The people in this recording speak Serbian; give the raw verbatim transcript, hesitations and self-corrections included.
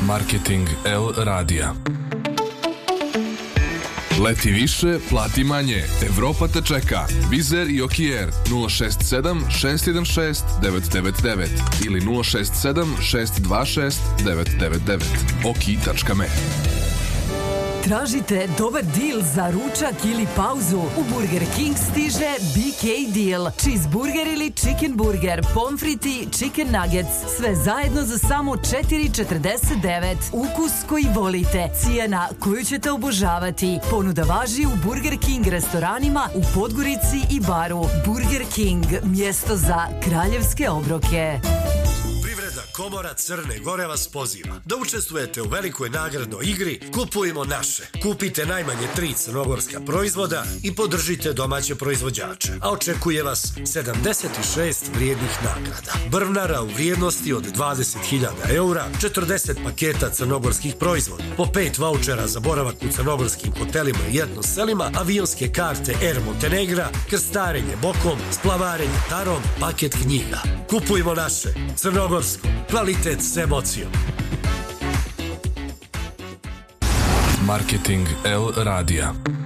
Marketing L radija. Leti više, plati manje. Evropa te čeka. Vizer i Okier nula šest sedam šest jedan šest devet devet devet ili nula šest sedam šest dva šest devet devet devet. oki tačka me. Tražite dobar dil za ručak ili pauzu? U Burger King stiže B K Deal. Cheeseburger ili chicken burger, pomfriti, chicken nuggets. Sve zajedno za samo četiri četrdeset devet. Ukus koji volite, cijena koju ćete obožavati. Ponuda važi u Burger King restoranima u Podgorici i Baru. Burger King, mjesto za kraljevske obroke. Komora Crne Gore vas poziva da učestvujete u velikoj nagradnoj igri Kupujmo naše. Kupite najmanje tri crnogorska proizvoda i podržite domaće proizvođače. A očekuje vas sedamdeset šest vrijednih nagrada. Brvnara u vrijednosti od dvadeset hiljada eura, četrdeset paketa crnogorskih proizvoda, po pet vaučera za boravak u crnogorskim hotelima i jednoselima, avionske karte Air Montenegra, krstarenje bokom, splavarenje tarom, paket knjiga. Kupujmo naše. Crnogorsko. Kvalitet s emocijom. Marketing L radija.